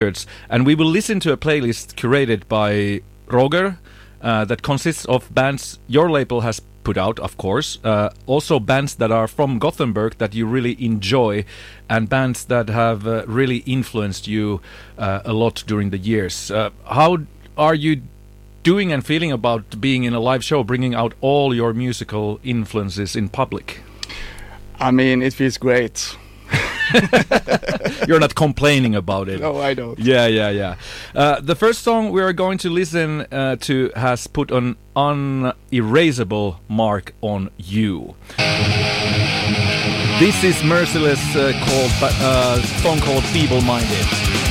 And we will listen to a playlist curated by Roger that consists of bands your label has put out, of course, also bands that are from Gothenburg that you really enjoy, and bands that have really influenced you a lot during the years. How are you doing and feeling about being in a live show, bringing out all your musical influences in public? I mean, it feels great. You're not complaining about it. No, I don't. Yeah. The first song we are going to listen to has put an unerasable mark on you. This is Merciless song called Feeble Minded.